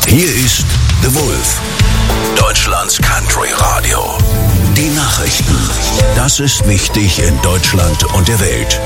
Hier ist The Wolf, Deutschlands Country Radio. Die Nachrichten. Das ist wichtig in Deutschland und der Welt.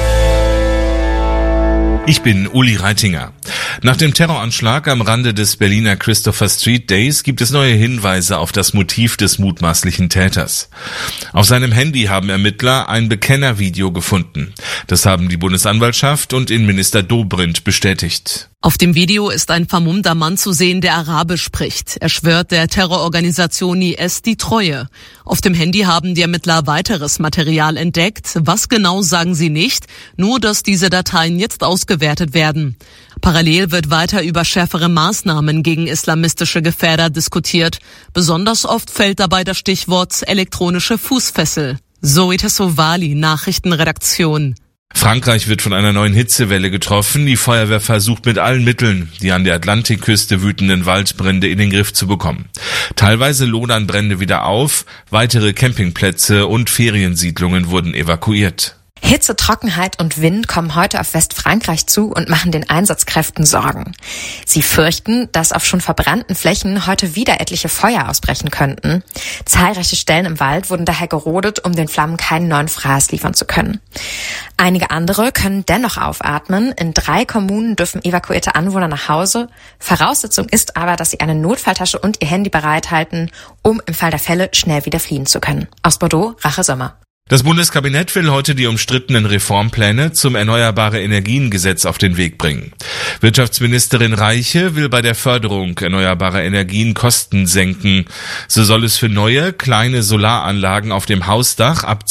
Ich bin Uli Reitinger. Nach dem Terroranschlag am Rande des Berliner Christopher Street Days gibt es neue Hinweise auf das Motiv des mutmaßlichen Täters. Auf seinem Handy haben Ermittler ein Bekennervideo gefunden. Das haben die Bundesanwaltschaft und Innenminister Dobrindt bestätigt. Auf dem Video ist ein vermummter Mann zu sehen, der Arabisch spricht. Er schwört der Terrororganisation IS die Treue. Auf dem Handy haben die Ermittler weiteres Material entdeckt. Was genau, sagen sie nicht, nur dass diese Dateien jetzt ausgewertet werden. Parallel wird weiter über schärfere Maßnahmen gegen islamistische Gefährder diskutiert. Besonders oft fällt dabei das Stichwort elektronische Fußfessel. Zoe Tassovali, Nachrichtenredaktion. Frankreich wird von einer neuen Hitzewelle getroffen. Die Feuerwehr versucht mit allen Mitteln, die an der Atlantikküste wütenden Waldbrände in den Griff zu bekommen. Teilweise lodern Brände wieder auf, weitere Campingplätze und Feriensiedlungen wurden evakuiert. Hitze, Trockenheit und Wind kommen heute auf Westfrankreich zu und machen den Einsatzkräften Sorgen. Sie fürchten, dass auf schon verbrannten Flächen heute wieder etliche Feuer ausbrechen könnten. Zahlreiche Stellen im Wald wurden daher gerodet, um den Flammen keinen neuen Fraß liefern zu können. Einige andere können dennoch aufatmen. In 3 Kommunen dürfen evakuierte Anwohner nach Hause. Voraussetzung ist aber, dass sie eine Notfalltasche und ihr Handy bereithalten, um im Fall der Fälle schnell wieder fliehen zu können. Aus Bordeaux, Rache Sommer. Das Bundeskabinett will heute die umstrittenen Reformpläne zum Erneuerbare-Energien-Gesetz auf den Weg bringen. Wirtschaftsministerin Reiche will bei der Förderung erneuerbarer Energien Kosten senken. So soll es für neue, kleine Solaranlagen auf dem Hausdach ab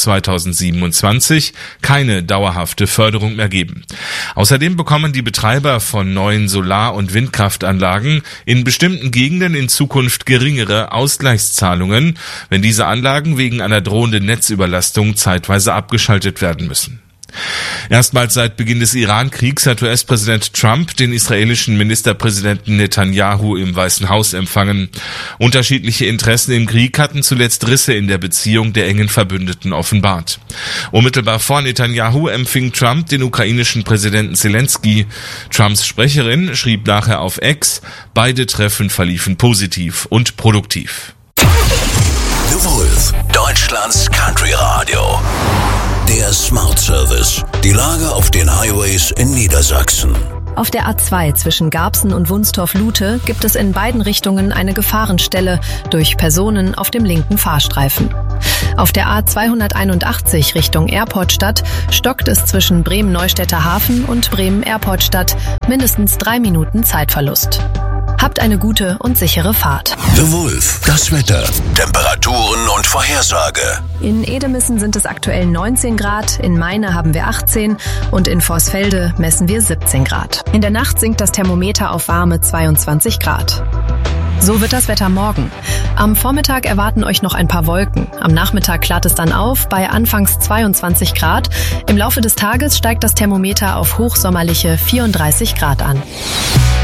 2027 keine dauerhafte Förderung mehr geben. Außerdem bekommen die Betreiber von neuen Solar- und Windkraftanlagen in bestimmten Gegenden in Zukunft geringere Ausgleichszahlungen, wenn diese Anlagen wegen einer drohenden Netzüberlastung zeitweise abgeschaltet werden müssen. Erstmals seit Beginn des Iran-Kriegs hat US-Präsident Trump den israelischen Ministerpräsidenten Netanyahu im Weißen Haus empfangen. Unterschiedliche Interessen im Krieg hatten zuletzt Risse in der Beziehung der engen Verbündeten offenbart. Unmittelbar vor Netanyahu empfing Trump den ukrainischen Präsidenten Zelensky. Trumps Sprecherin schrieb nachher auf X, beide Treffen verliefen positiv und produktiv. The Wolf, Deutschlands Country Radio. Der Smart Service. Die Lage auf den Highways in Niedersachsen. Auf der A2 zwischen Garbsen und Wunstorf-Lute gibt es in beiden Richtungen eine Gefahrenstelle durch Personen auf dem linken Fahrstreifen. Auf der A281 Richtung Airportstadt stockt es zwischen Bremen-Neustädter Hafen und Bremen-Airportstadt, mindestens 3 Minuten Zeitverlust. Habt eine gute und sichere Fahrt. The Wolf, das Wetter, Temperaturen und Vorhersage. In Edemissen sind es aktuell 19 Grad, in Meine haben wir 18 und in Vorsfelde messen wir 17 Grad. In der Nacht sinkt das Thermometer auf warme 22 Grad. So wird das Wetter morgen. Am Vormittag erwarten euch noch ein paar Wolken. Am Nachmittag klart es dann auf bei anfangs 22 Grad. Im Laufe des Tages steigt das Thermometer auf hochsommerliche 34 Grad an.